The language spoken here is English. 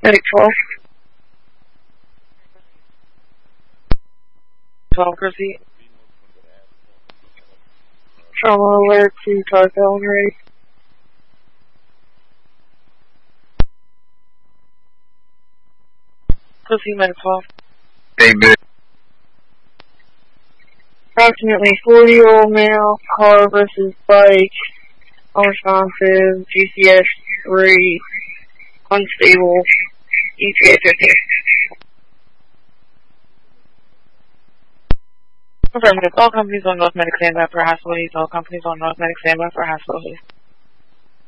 Medic 12. 12, proceed. Trauma alert to Tarkel and ready. Proceed, Medic 12. Hey, bitch. Approximately 40-year-old male, car versus bike, unresponsive, GCS 3, unstable, ETA 50. Affirmative. All companies on North Medic standby for hospital needs. All companies on North Medic standby for hospital needs.